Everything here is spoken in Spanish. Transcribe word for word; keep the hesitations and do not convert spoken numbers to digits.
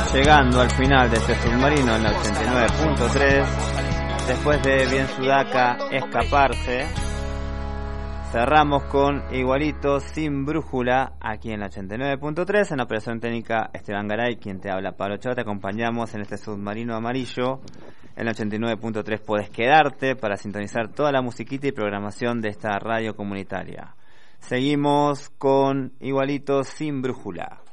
llegando al final de este submarino en la ochenta y nueve punto tres. Después de Bien Sudaca, Escaparse, cerramos con Igualito Sin Brújula aquí en la ochenta y nueve punto tres. En la operación técnica Esteban Garay, quien te habla, Pablo Chava. Te acompañamos en este submarino amarillo. En la ochenta y nueve punto tres podés quedarte para sintonizar toda la musiquita y programación de esta radio comunitaria. Seguimos con Igualito Sin Brújula.